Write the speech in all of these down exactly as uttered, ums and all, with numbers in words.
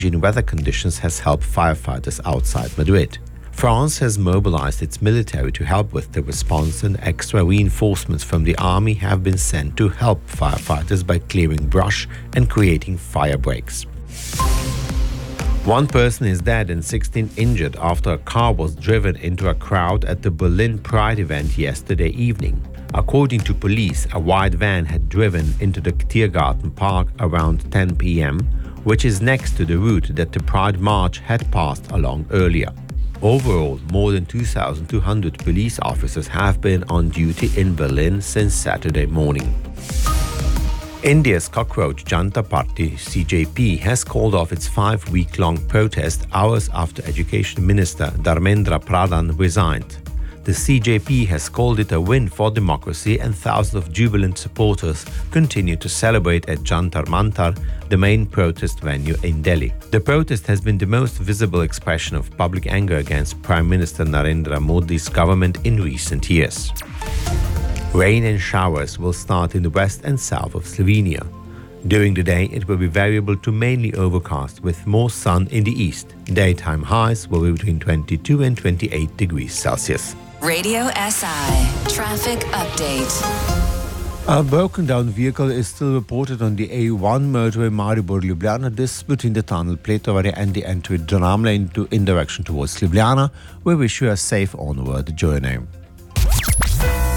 changing weather conditions has helped firefighters outside Madrid. France has mobilized its military to help with the response, and extra reinforcements from the army have been sent to help firefighters by clearing brush and creating fire breaks. One person is dead and sixteen injured after a car was driven into a crowd at the Berlin Pride event yesterday evening. According to police, a white van had driven into the Tiergarten Park around ten p m, which is next to the route that the Pride March had passed along earlier. Overall, more than two thousand two hundred police officers have been on duty in Berlin since Saturday morning. India's Cockroach Janata Party C J P has called off its five-week-long protest hours after Education Minister Dharmendra Pradhan resigned. The C J P has called it a win for democracy, and thousands of jubilant supporters continue to celebrate at Jantar Mantar, the main protest venue in Delhi. The protest has been the most visible expression of public anger against Prime Minister Narendra Modi's government in recent years. Rain and showers will start in the west and south of Slovenia. During the day, it will be variable to mainly overcast with more sun in the east. Daytime highs will be between twenty-two and twenty-eight degrees Celsius. Radio S I Traffic Update. A broken down vehicle is still reported on the A one motorway Maribor-Ljubljana. This between the tunnel Pletovarje and the entry Dronam lane to in direction towards Ljubljana. We wish you a safe onward journey.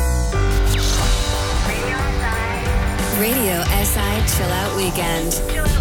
Radio S I Chill Out Weekend.